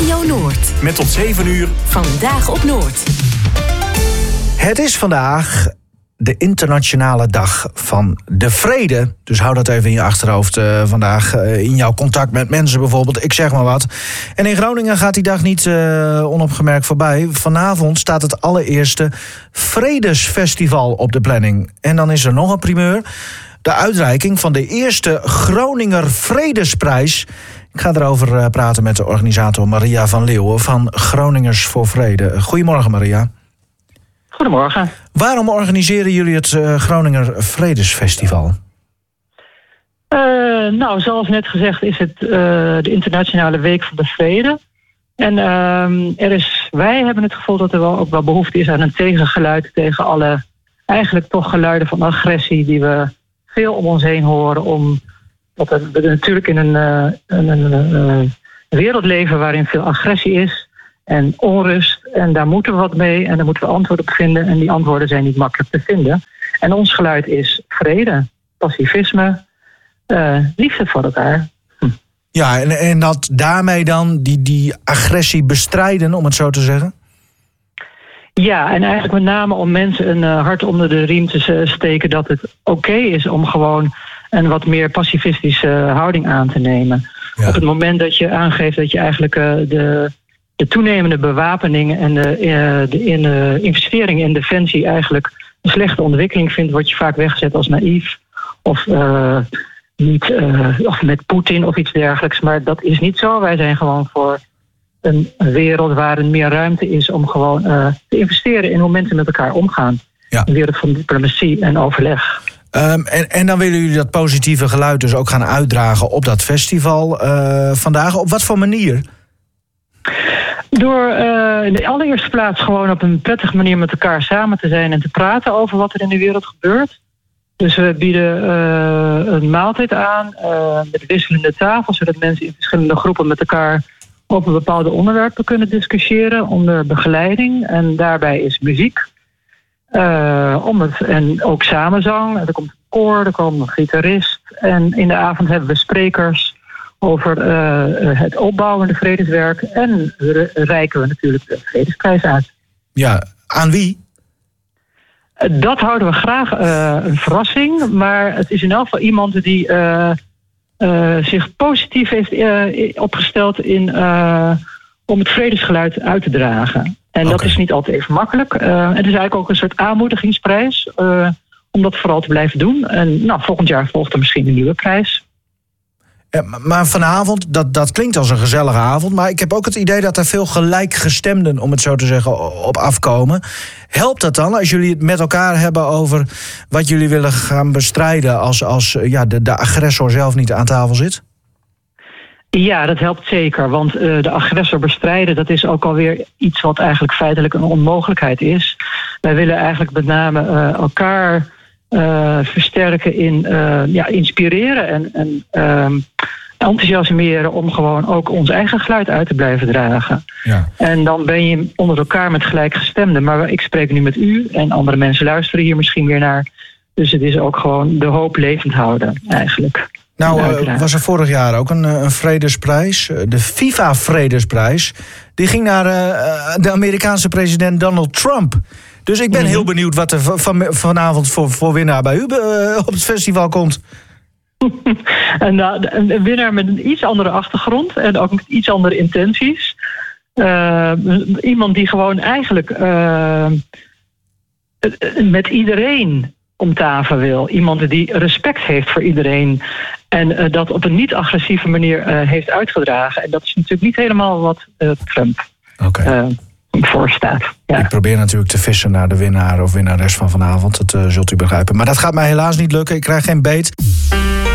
Radio Noord. Met tot 7 uur. Vandaag op Noord. Het is vandaag de internationale dag van de vrede. Dus hou dat even in je achterhoofd vandaag. In jouw contact met mensen bijvoorbeeld. Ik zeg maar wat. En in Groningen gaat die dag niet onopgemerkt voorbij. Vanavond staat het allereerste Vredesfestival op de planning. En dan is er nog een primeur. De uitreiking van de eerste Groninger Vredesprijs. Ik ga erover praten met de organisator Maria van Leeuwen van Groningers voor Vrede. Goedemorgen, Maria. Goedemorgen. Waarom organiseren jullie het Groninger Vredesfestival? Zoals net gezegd is het de Internationale Week van de Vrede. En wij hebben het gevoel dat er ook wel behoefte is aan een tegengeluid tegen alle eigenlijk toch geluiden van agressie die we veel om ons heen horen. Omdat we natuurlijk in een wereld leven waarin veel agressie is en onrust. En daar moeten we wat mee en daar moeten we antwoorden op vinden. En die antwoorden zijn niet makkelijk te vinden. En ons geluid is vrede, pacifisme, liefde voor elkaar. Ja, en dat daarmee dan die agressie bestrijden, om het zo te zeggen? Ja, en eigenlijk met name om mensen een hart onder de riem te steken dat het oké is om gewoon een wat meer pacifistische houding aan te nemen. Ja. Op het moment dat je aangeeft dat je eigenlijk de toenemende bewapening en de investering in defensie eigenlijk een slechte ontwikkeling vindt, word je vaak weggezet als naïef of of met Poetin of iets dergelijks. Maar dat is niet zo. Wij zijn gewoon voor een wereld waar er meer ruimte is om gewoon te investeren in hoe mensen met elkaar omgaan. Ja. Een wereld van diplomatie en overleg. En dan willen jullie dat positieve geluid dus ook gaan uitdragen op dat festival vandaag. Op wat voor manier? Door in de allereerste plaats gewoon op een prettige manier met elkaar samen te zijn en te praten over wat er in de wereld gebeurt. Dus we bieden een maaltijd aan met wisselende tafels, zodat mensen in verschillende groepen met elkaar over bepaalde onderwerpen kunnen discussiëren onder begeleiding. En daarbij is muziek. En ook samenzang. Er komt een koor, er komt een gitarist. En in de avond hebben we sprekers over het opbouwende vredeswerk. En reiken we natuurlijk de Vredesprijs uit. Ja, aan wie? Dat houden we graag een verrassing. Maar het is in elk geval iemand die zich positief heeft opgesteld om het vredesgeluid uit te dragen. En dat is niet altijd even makkelijk. Het is eigenlijk ook een soort aanmoedigingsprijs om dat vooral te blijven doen. En volgend jaar volgt er misschien een nieuwe prijs. Maar vanavond, dat klinkt als een gezellige avond, maar ik heb ook het idee dat er veel gelijkgestemden, om het zo te zeggen, op afkomen. Helpt dat dan als jullie het met elkaar hebben over wat jullie willen gaan bestrijden als de agressor zelf niet aan tafel zit? Ja, dat helpt zeker, want de agressor bestrijden, dat is ook alweer iets wat eigenlijk feitelijk een onmogelijkheid is. Wij willen eigenlijk met name elkaar versterken in inspireren en enthousiasmeren om gewoon ook ons eigen geluid uit te blijven dragen. Ja. En dan ben je onder elkaar met gelijkgestemden. Maar ik spreek nu met u en andere mensen luisteren hier misschien weer naar. Dus het is ook gewoon de hoop levend houden eigenlijk. Was er vorig jaar ook een vredesprijs, de FIFA-vredesprijs. Die ging naar de Amerikaanse president Donald Trump. Dus ik ben heel benieuwd wat er vanavond voor winnaar bij u op het festival komt. Een winnaar met een iets andere achtergrond en ook met iets andere intenties. Iemand die gewoon eigenlijk met iedereen om tafel wil. Iemand die respect heeft voor iedereen en dat op een niet-agressieve manier heeft uitgedragen. En dat is natuurlijk niet helemaal wat Trump voorstaat. Ja. Ik probeer natuurlijk te vissen naar de winnaar of winnares van vanavond. Dat zult u begrijpen. Maar dat gaat mij helaas niet lukken. Ik krijg geen beet.